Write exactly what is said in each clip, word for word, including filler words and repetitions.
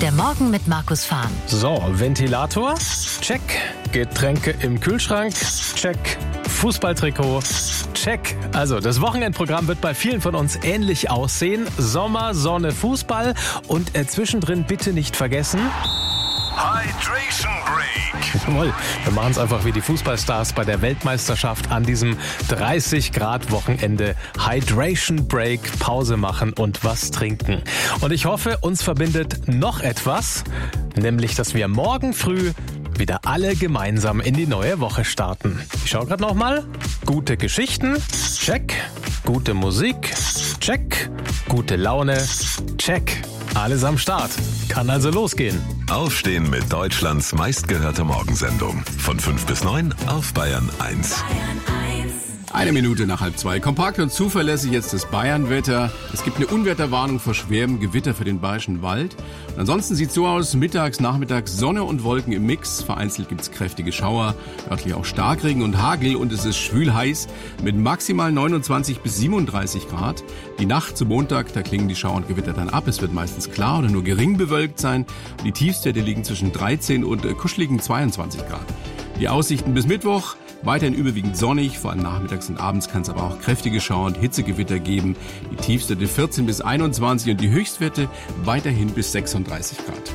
Der Morgen mit Markus Fahn. So, Ventilator, check. Getränke im Kühlschrank, check. Fußballtrikot, check. Also, das Wochenendprogramm wird bei vielen von uns ähnlich aussehen. Sommer, Sonne, Fußball und äh, zwischendrin bitte nicht vergessen... Hydration Break. Jawohl, wir machen es einfach wie die Fußballstars bei der Weltmeisterschaft an diesem dreißig Grad Wochenende. Hydration Break, Pause machen und was trinken. Und ich hoffe, uns verbindet noch etwas, nämlich, dass wir morgen früh wieder alle gemeinsam in die neue Woche starten. Ich schaue gerade nochmal. Gute Geschichten, check. Gute Musik, check. Gute Laune, check. Alles am Start. Kann also losgehen. Aufstehen mit Deutschlands meistgehörter Morgensendung. Von fünf bis neun auf Bayern eins. Eine Minute nach halb zwei. Kompakt und zuverlässig jetzt das Bayern-Wetter. Es gibt eine Unwetterwarnung vor schwerem Gewitter für den Bayerischen Wald. Und ansonsten sieht es so aus, mittags, nachmittags Sonne und Wolken im Mix. Vereinzelt gibt es kräftige Schauer, örtlich auch Starkregen und Hagel. Und es ist schwül heiß mit maximal neunundzwanzig bis siebenunddreißig Grad. Die Nacht zum Montag, da klingen die Schauer und Gewitter dann ab. Es wird meistens klar oder nur gering bewölkt sein. Die Tiefstwerte liegen zwischen dreizehn und äh, kuscheligen zweiundzwanzig Grad. Die Aussichten bis Mittwoch: weiterhin überwiegend sonnig, vor allem nachmittags und abends kann es aber auch kräftige Schauer und Hitzegewitter geben. Die Tiefstwerte vierzehn bis einundzwanzig und die Höchstwerte weiterhin bis sechsunddreißig Grad.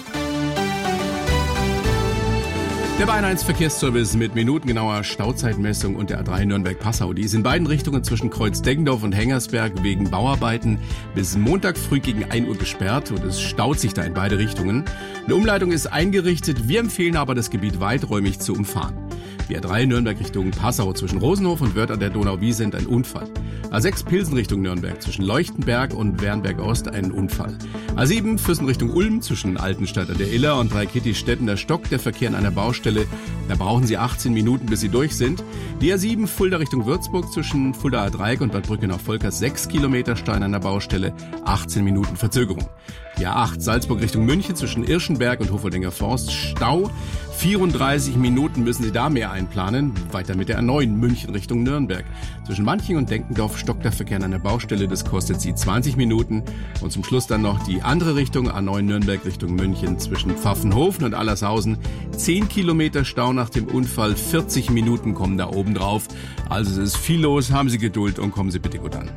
Der Bayern eins Verkehrsservice mit minutengenauer Stauzeitmessung und der A drei Nürnberg-Passau. Die ist in beiden Richtungen zwischen Kreuz-Deggendorf und Hengersberg wegen Bauarbeiten bis Montag früh gegen ein Uhr gesperrt und es staut sich da in beide Richtungen. Eine Umleitung ist eingerichtet, wir empfehlen aber, das Gebiet weiträumig zu umfahren. Die A drei Nürnberg Richtung Passau zwischen Rosenhof und Wörth an der Donau-Wiesent ein Unfall. A sechs Pilsen Richtung Nürnberg zwischen Leuchtenberg und Wernberg-Ost ein Unfall. A sieben Füssen Richtung Ulm zwischen Altenstadt an der Iller und Dreikitti-Stettener Stock der Verkehr an einer Baustelle. Da brauchen Sie achtzehn Minuten, bis Sie durch sind. Die A sieben Fulda Richtung Würzburg zwischen Fuldaer Dreieck und Bad Brückenau-Volkers sechs Kilometer Stau an einer Baustelle, achtzehn Minuten Verzögerung. Die A acht Salzburg Richtung München zwischen Irschenberg und Hofoldinger Forst Stau. vierunddreißig Minuten müssen Sie da mehr einplanen. Weiter mit der A neun München Richtung Nürnberg. Zwischen Manching und Denkendorf stockt der Verkehr an einer Baustelle. Das kostet Sie zwanzig Minuten. Und zum Schluss dann noch die andere Richtung, A neun Nürnberg Richtung München zwischen Pfaffenhofen und Allershausen. zehn Kilometer Stau nach dem Unfall. vierzig Minuten kommen da oben drauf. Also es ist viel los. Haben Sie Geduld und kommen Sie bitte gut an.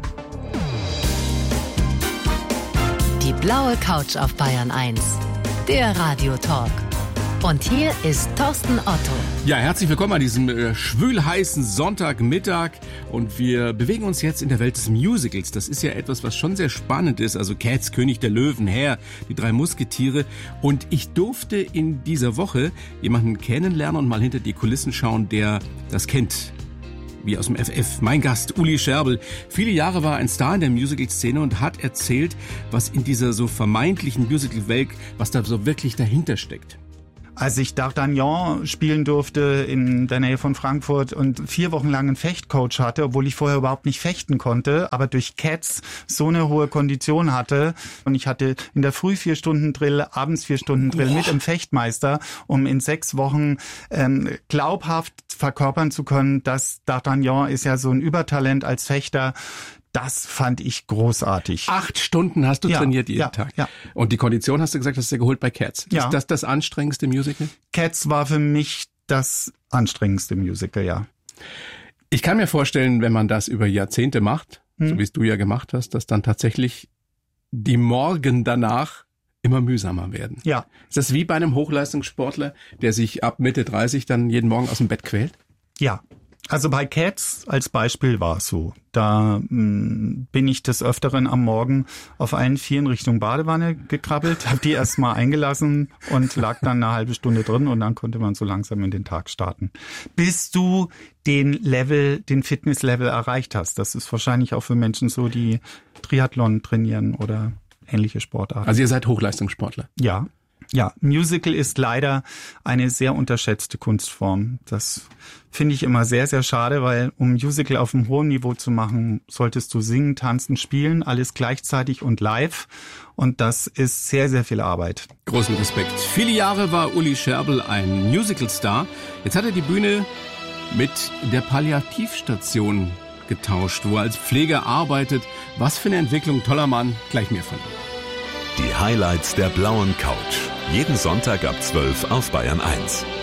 Die blaue Couch auf Bayern eins. Der Radio-Talk. Und hier ist Thorsten Otto. Ja, herzlich willkommen an diesem äh, schwülheißen Sonntagmittag. Und wir bewegen uns jetzt in der Welt des Musicals. Das ist ja etwas, was schon sehr spannend ist. Also Cats, König der Löwen, Herr, die drei Musketiere. Und ich durfte in dieser Woche jemanden kennenlernen und mal hinter die Kulissen schauen, der das kennt. Wie aus dem F F. Mein Gast, Uli Scherbel. Viele Jahre war er ein Star in der Musical-Szene und hat erzählt, was in dieser so vermeintlichen Musical-Welt, was da so wirklich dahinter steckt. Als ich D'Artagnan spielen durfte in der Nähe von Frankfurt und vier Wochen lang einen Fechtcoach hatte, obwohl ich vorher überhaupt nicht fechten konnte, aber durch Cats so eine hohe Kondition hatte und ich hatte in der Früh vier Stunden Drill, abends vier Stunden Drill Boah. mit dem Fechtmeister, um in sechs Wochen ähm, glaubhaft verkörpern zu können, dass D'Artagnan ist ja so ein Übertalent als Fechter. Das fand ich großartig. Acht Stunden hast du ja, trainiert jeden ja, Tag. Ja. Und die Kondition hast du gesagt, hast du geholt bei Cats. Ja. Ist das das anstrengendste Musical? Cats war für mich das anstrengendste Musical, ja. Ich kann mir vorstellen, wenn man das über Jahrzehnte macht, hm. so wie es du ja gemacht hast, dass dann tatsächlich die Morgen danach immer mühsamer werden. Ja. Ist das wie bei einem Hochleistungssportler, der sich ab Mitte dreißig dann jeden Morgen aus dem Bett quält? Ja. Also bei Cats als Beispiel war es so. Da mh, bin ich des Öfteren am Morgen auf allen Vieren Richtung Badewanne gekrabbelt, habe die erstmal eingelassen und lag dann eine halbe Stunde drin und dann konnte man so langsam in den Tag starten. Bis du den Level, den Fitnesslevel erreicht hast. Das ist wahrscheinlich auch für Menschen so, die Triathlon trainieren oder ähnliche Sportarten. Also ihr seid Hochleistungssportler? Ja. Ja, Musical ist leider eine sehr unterschätzte Kunstform. Das finde ich immer sehr, sehr schade, weil um Musical auf einem hohen Niveau zu machen, solltest du singen, tanzen, spielen, alles gleichzeitig und live. Und das ist sehr, sehr viel Arbeit. Großen Respekt. Viele Jahre war Uli Scherbel ein Musicalstar. Jetzt hat er die Bühne mit der Palliativstation getauscht, wo er als Pfleger arbeitet. Was für eine Entwicklung, toller Mann. Gleich mehr von ihm. Die Highlights der blauen Couch. Jeden Sonntag ab zwölf auf Bayern eins.